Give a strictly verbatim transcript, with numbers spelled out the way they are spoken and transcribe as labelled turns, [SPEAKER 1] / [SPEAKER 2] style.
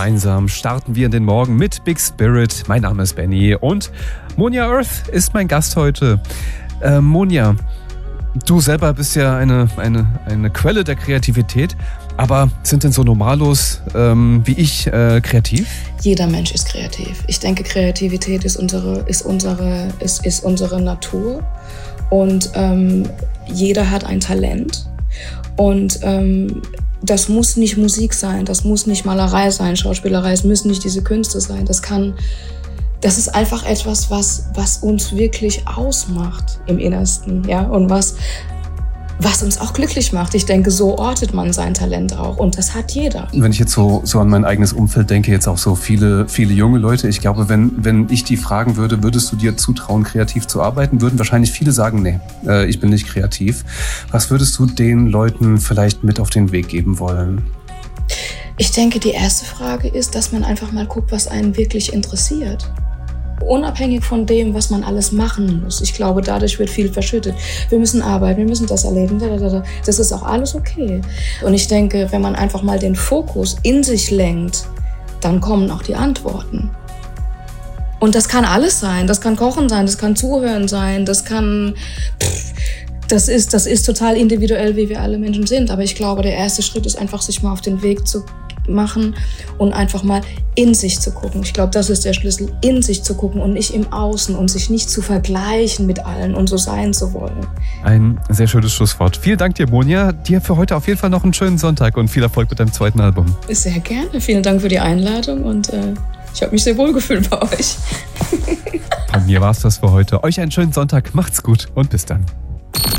[SPEAKER 1] Gemeinsam starten wir in den Morgen mit Big Spirit. Mein Name ist Benny und Monja Earth ist mein Gast heute. Äh, Monja, du selber bist ja eine, eine, eine Quelle der Kreativität, aber sind denn so Normalos ähm, wie ich äh, kreativ?
[SPEAKER 2] Jeder Mensch ist kreativ. Ich denke, Kreativität ist unsere, ist unsere, ist, ist unsere Natur und ähm, jeder hat ein Talent und ähm, das muss nicht Musik sein, das muss nicht Malerei sein, Schauspielerei, es müssen nicht diese Künste sein. Das kann, das ist einfach etwas, was, was uns wirklich ausmacht im Innersten, ja, und was, was uns auch glücklich macht. Ich denke, so ortet man sein Talent auch und das hat jeder.
[SPEAKER 1] Wenn ich jetzt so, so an mein eigenes Umfeld denke, jetzt auch so viele, viele junge Leute, ich glaube, wenn, wenn ich die fragen würde, würdest du dir zutrauen, kreativ zu arbeiten, würden wahrscheinlich viele sagen, nee, äh, ich bin nicht kreativ. Was würdest du den Leuten vielleicht mit auf den Weg geben wollen?
[SPEAKER 2] Ich denke, die erste Frage ist, dass man einfach mal guckt, was einen wirklich interessiert. Unabhängig von dem, was man alles machen muss. Ich glaube, dadurch wird viel verschüttet. Wir müssen arbeiten, wir müssen das erleben. Das ist auch alles okay. Und ich denke, wenn man einfach mal den Fokus in sich lenkt, dann kommen auch die Antworten. Und das kann alles sein. Das kann Kochen sein, das kann Zuhören sein, das kann... Pff, das ist, das ist total individuell, wie wir alle Menschen sind. Aber ich glaube, der erste Schritt ist einfach, sich mal auf den Weg zu machen und einfach mal in sich zu gucken. Ich glaube, das ist der Schlüssel, in sich zu gucken und nicht im Außen und sich nicht zu vergleichen mit allen und so sein zu wollen.
[SPEAKER 1] Ein sehr schönes Schlusswort. Vielen Dank dir, Monja. Dir für heute auf jeden Fall noch einen schönen Sonntag und viel Erfolg mit deinem zweiten Album.
[SPEAKER 2] Sehr gerne. Vielen Dank für die Einladung und äh, ich habe mich sehr wohl gefühlt bei euch.
[SPEAKER 1] Von mir war es das für heute. Euch einen schönen Sonntag. Macht's gut und bis dann.